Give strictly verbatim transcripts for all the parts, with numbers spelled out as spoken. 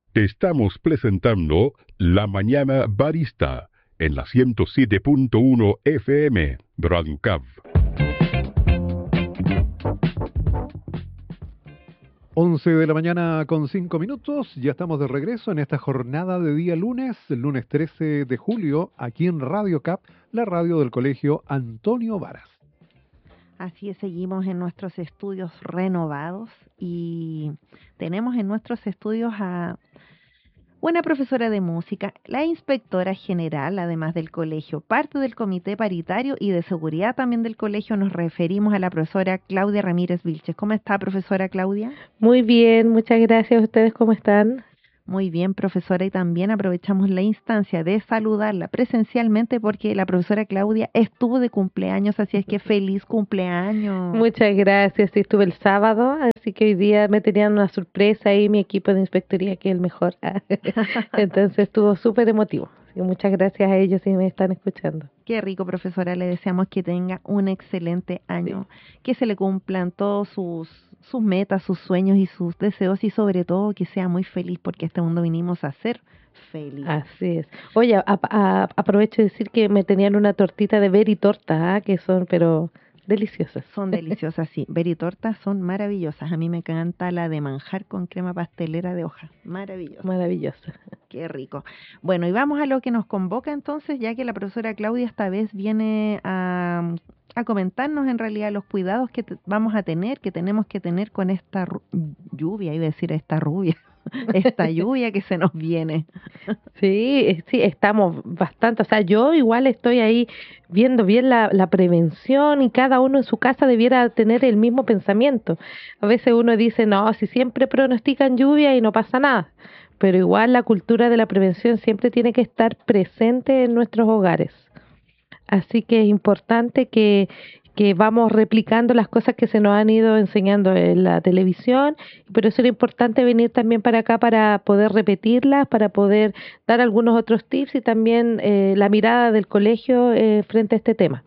Te estamos presentando La Mañana Barista en la ciento siete punto uno F M, Brancab. once de la mañana con cinco minutos, ya estamos de regreso en esta jornada de día lunes, el lunes trece de julio, aquí en Radio Cap, la radio del Colegio Antonio Varas. Así es, seguimos en nuestros estudios renovados y tenemos en nuestros estudios a una profesora de música, la inspectora general, además del colegio, parte del comité paritario y de seguridad también del colegio. Nos referimos a la profesora Claudia Ramírez Vilches. ¿Cómo está, profesora Claudia? Muy bien, muchas gracias. ¿Ustedes cómo están? Muy bien, profesora, y también aprovechamos la instancia de saludarla presencialmente porque la profesora Claudia estuvo de cumpleaños, así es que feliz cumpleaños. Muchas gracias, sí, estuve el sábado, así que hoy día me tenían una sorpresa ahí, mi equipo de inspectoría, que es el mejor. Entonces estuvo súper emotivo. Así que muchas gracias a ellos si me están escuchando. Qué rico, profesora, le deseamos que tenga un excelente año, sí. Que se le cumplan todos sus, sus metas, sus sueños y sus deseos y sobre todo que sea muy feliz porque a este mundo vinimos a ser feliz. Así es. Oye, a, a, aprovecho de decir que me tenían una tortita de Veritorta, ¿eh? Que son, pero deliciosas. Son deliciosas, sí. Veritortas son maravillosas. A mí me encanta la de manjar con crema pastelera de hoja. Maravillosa. Maravillosa. Qué rico. Bueno, y vamos a lo que nos convoca entonces, ya que la profesora Claudia esta vez viene a, a comentarnos en realidad los cuidados que te, vamos a tener, que tenemos que tener con esta lluvia, iba a decir esta rubia. Esta lluvia que se nos viene. Sí, sí, estamos bastante, o sea, yo igual estoy ahí viendo bien la, la prevención y cada uno en su casa debiera tener el mismo pensamiento. A veces uno dice, no, si siempre pronostican lluvia y no pasa nada, pero igual la cultura de la prevención siempre tiene que estar presente en nuestros hogares. Así que es importante que, que vamos replicando las cosas que se nos han ido enseñando en la televisión, pero eso era importante venir también para acá para poder repetirlas, para poder dar algunos otros tips y también eh, la mirada del colegio eh, frente a este tema.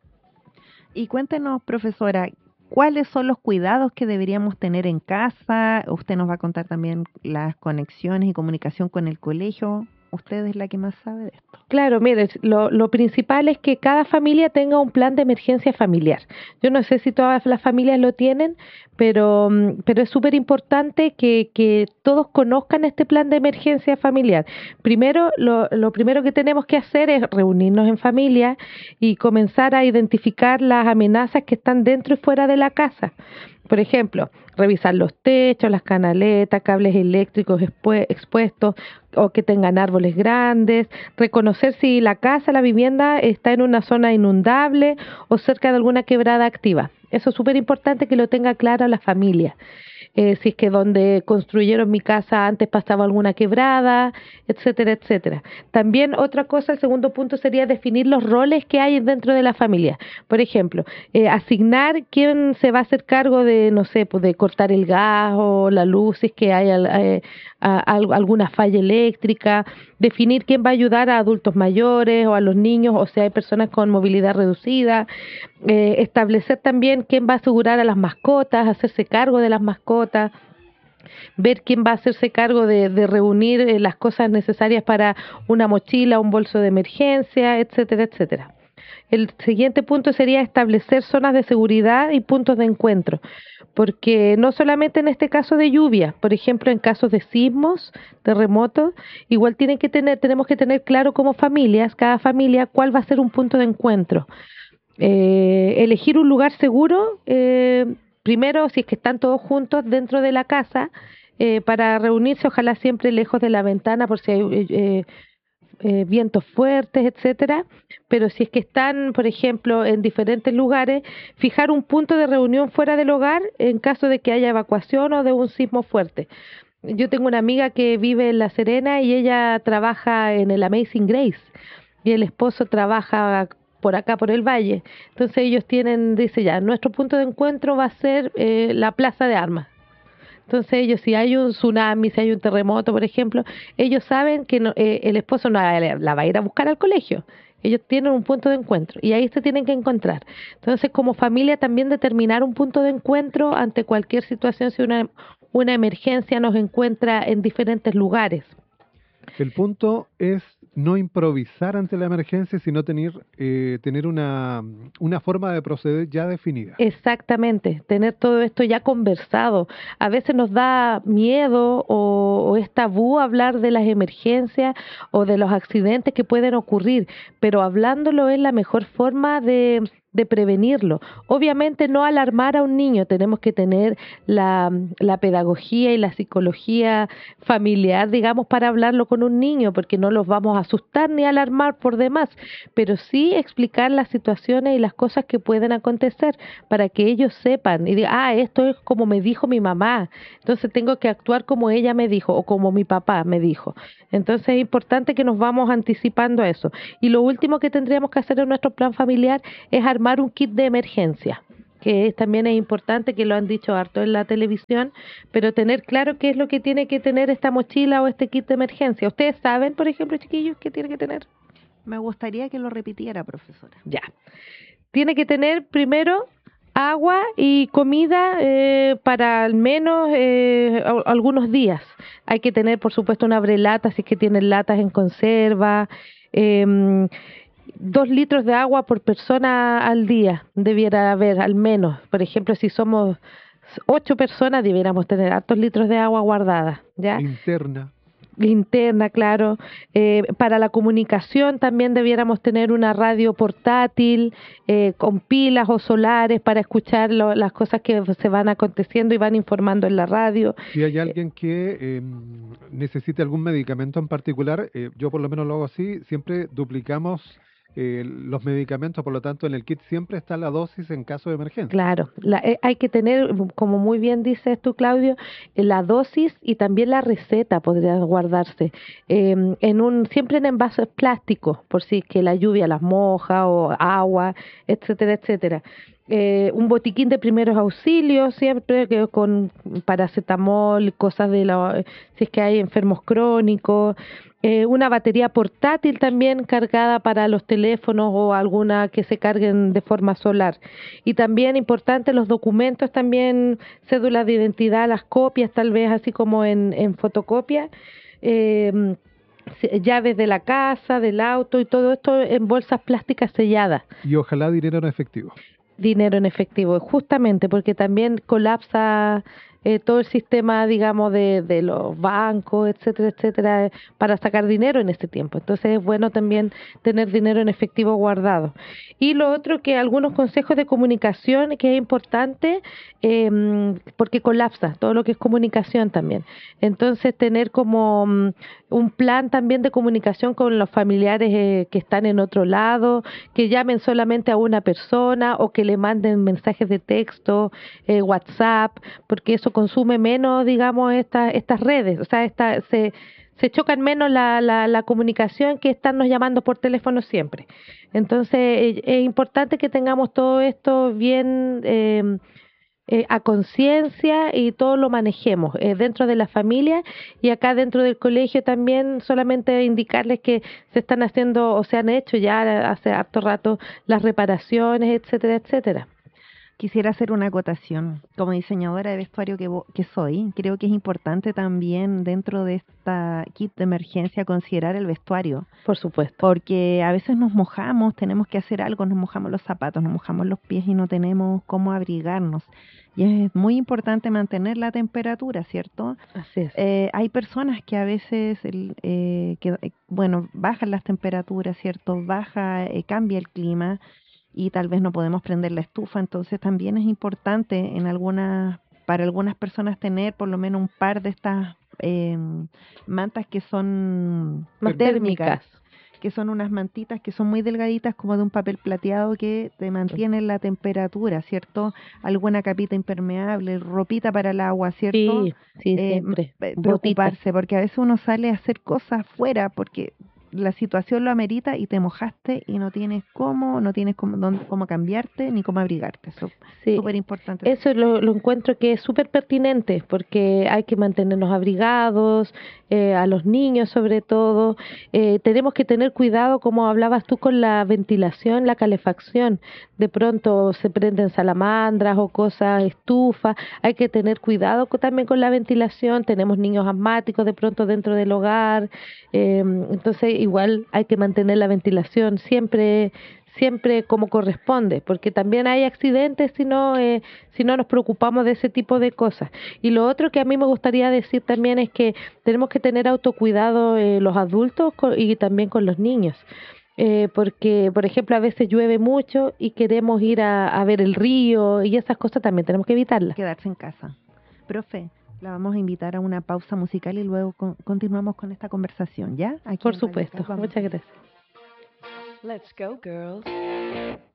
Y cuéntenos, profesora, ¿cuáles son los cuidados que deberíamos tener en casa? Usted nos va a contar también las conexiones y comunicación con el colegio. Usted es la que más sabe de esto. Claro, mire, lo, lo principal es que cada familia tenga un plan de emergencia familiar. Yo no sé si todas las familias lo tienen, pero, pero es súper importante que, que todos conozcan este plan de emergencia familiar. Primero, lo, lo primero que tenemos que hacer es reunirnos en familia y comenzar a identificar las amenazas que están dentro y fuera de la casa. Por ejemplo, revisar los techos, las canaletas, cables eléctricos expu- expuestos o que tengan árboles grandes, reconocer si la casa, la vivienda está en una zona inundable o cerca de alguna quebrada activa. Eso es súper importante que lo tenga claro la familia. Eh, si es que donde construyeron mi casa antes pasaba alguna quebrada, etcétera, etcétera. También otra cosa, el segundo punto sería definir los roles que hay dentro de la familia. Por ejemplo, eh, asignar quién se va a hacer cargo de, no sé, pues de cortar el gas o la luz, si es que hay eh, a, a, alguna falla eléctrica, definir quién va a ayudar a adultos mayores o a los niños, o sea, hay personas con movilidad reducida, eh, establecer también quién va a asegurar a las mascotas, hacerse cargo de las mascotas, ver quién va a hacerse cargo de, de reunir eh, las cosas necesarias para una mochila, un bolso de emergencia, etcétera, etcétera. El siguiente punto sería establecer zonas de seguridad y puntos de encuentro, porque no solamente en este caso de lluvia, por ejemplo, en casos de sismos, terremotos, igual tienen que tener, tenemos que tener claro como familias, cada familia, cuál va a ser un punto de encuentro. Eh, elegir un lugar seguro, eh, primero, si es que están todos juntos dentro de la casa, eh, para reunirse, ojalá siempre lejos de la ventana, por si hay eh, eh, vientos fuertes, etcétera. Pero si es que están, por ejemplo, en diferentes lugares, fijar un punto de reunión fuera del hogar en caso de que haya evacuación o de un sismo fuerte. Yo tengo una amiga que vive en La Serena y ella trabaja en el Amazing Grace y el esposo trabaja por acá, por el valle. Entonces ellos tienen, dice ya, nuestro punto de encuentro va a ser eh, la Plaza de Armas. Entonces ellos, si hay un tsunami, si hay un terremoto, por ejemplo, ellos saben que no, eh, el esposo no la, la va a ir a buscar al colegio. Ellos tienen un punto de encuentro y ahí se tienen que encontrar. Entonces, como familia, también determinar un punto de encuentro ante cualquier situación, si una, una emergencia nos encuentra en diferentes lugares. El punto es no improvisar ante la emergencia, sino tener, eh, tener una, una forma de proceder ya definida. Exactamente, tener todo esto ya conversado. A veces nos da miedo o, o es tabú hablar de las emergencias o de los accidentes que pueden ocurrir, pero hablándolo es la mejor forma de, de prevenirlo. Obviamente no alarmar a un niño, tenemos que tener la, la pedagogía y la psicología familiar, digamos, para hablarlo con un niño, porque no los vamos a asustar ni alarmar por demás, pero sí explicar las situaciones y las cosas que pueden acontecer para que ellos sepan y digan, ah, esto es como me dijo mi mamá, entonces tengo que actuar como ella me dijo o como mi papá me dijo. Entonces es importante que nos vamos anticipando a eso. Y lo último que tendríamos que hacer en nuestro plan familiar es armar un kit de emergencia, que es, también es importante, que lo han dicho harto en la televisión, pero tener claro qué es lo que tiene que tener esta mochila o este kit de emergencia. ¿Ustedes saben, por ejemplo, chiquillos, qué tiene que tener? Me gustaría que lo repitiera, profesora. Ya. Tiene que tener primero agua y comida eh, para al menos eh, a- algunos días. Hay que tener, por supuesto, una abrelata si es que tienen latas en conserva. Eh, dos litros de agua por persona al día debiera haber, al menos. Por ejemplo, si somos ocho personas, debiéramos tener hartos litros de agua guardada, ¿ya? Linterna. Linterna, claro. Eh, para la comunicación también debiéramos tener una radio portátil eh, con pilas o solares para escuchar lo- las cosas que se van aconteciendo y van informando en la radio. Si hay alguien que eh, necesite algún medicamento en particular, eh, yo por lo menos lo hago así, siempre duplicamos eh, los medicamentos, por lo tanto en el kit siempre está la dosis en caso de emergencia. Claro, la, eh, hay que tener, como muy bien dices tú, Claudio, eh, la dosis y también la receta podría guardarse eh, en un siempre en envases plásticos, por si es que la lluvia las moja o agua, etcétera, etcétera. Eh, un botiquín de primeros auxilios siempre que con paracetamol, cosas de la, si es que hay enfermos crónicos. Eh, una batería portátil también cargada para los teléfonos o alguna que se carguen de forma solar. Y también importante los documentos también, cédulas de identidad, las copias tal vez así como en, en fotocopia, eh, se- llaves de la casa, del auto y todo esto en bolsas plásticas selladas. Y ojalá dinero en efectivo. Dinero en efectivo, justamente porque también colapsa eh, todo el sistema, digamos, de, de los bancos, etcétera, etcétera, eh, para sacar dinero en este tiempo. Entonces es bueno también tener dinero en efectivo guardado. Y lo otro, que algunos consejos de comunicación, que es importante, eh, porque colapsa todo lo que es comunicación también. Entonces tener como mm, un plan también de comunicación con los familiares eh, que están en otro lado, que llamen solamente a una persona o que le manden mensajes de texto, eh, WhatsApp, porque eso consume menos, digamos, esta, estas redes, o sea, esta, se, se chocan menos la, la, la comunicación que estarnos llamando por teléfono siempre. Entonces, eh, es importante que tengamos todo esto bien eh, eh, a conciencia y todo lo manejemos eh, dentro de la familia y acá dentro del colegio también. Solamente indicarles que se están haciendo o se han hecho ya hace harto rato las reparaciones, etcétera, etcétera. Quisiera hacer una acotación. Como diseñadora de vestuario que, vo- que soy, creo que es importante también dentro de esta kit de emergencia considerar el vestuario, Por supuesto. porque a veces nos mojamos, tenemos que hacer algo, nos mojamos los zapatos, nos mojamos los pies y no tenemos cómo abrigarnos. Y es muy importante mantener la temperatura, ¿cierto? Así es. Eh, hay personas que a veces, el, eh, que, eh, bueno, bajan las temperaturas, ¿cierto? Baja, eh, cambia el clima y tal vez no podemos prender la estufa, entonces también es importante en algunas, para algunas personas tener por lo menos un par de estas eh, mantas que son Más térmicas, térmicas. que son unas mantitas que son muy delgaditas como de un papel plateado que te mantienen la temperatura, ¿cierto? Alguna capita impermeable, ropita para el agua, ¿cierto? Sí, sí, Eh, siempre. eh, Botitas. preocuparse, porque a veces uno sale a hacer cosas fuera porque la situación lo amerita y te mojaste y no tienes cómo, no tienes cómo, dónde, cómo cambiarte ni cómo abrigarte. Eso es súper importante. Eso lo, lo encuentro que es súper pertinente porque hay que mantenernos abrigados, eh, a los niños sobre todo. Eh, tenemos que tener cuidado, como hablabas tú, con la ventilación, la calefacción. De pronto se prenden salamandras o cosas, estufas. Hay que tener cuidado con, también con la ventilación. Tenemos niños asmáticos de pronto dentro del hogar. Eh, entonces igual hay que mantener la ventilación siempre siempre como corresponde, porque también hay accidentes si no, eh, si no nos preocupamos de ese tipo de cosas. Y lo otro que a mí me gustaría decir también es que tenemos que tener autocuidado eh, los adultos co- y también con los niños. Eh, porque, por ejemplo, a veces llueve mucho y queremos ir a, a ver el río y esas cosas también tenemos que evitarlas. Quedarse en casa. Profe, la vamos a invitar a una pausa musical y luego con, continuamos con esta conversación, ¿ya? Aquí Por en Radio supuesto. Cap, vamos. Muchas gracias. Let's go, girls.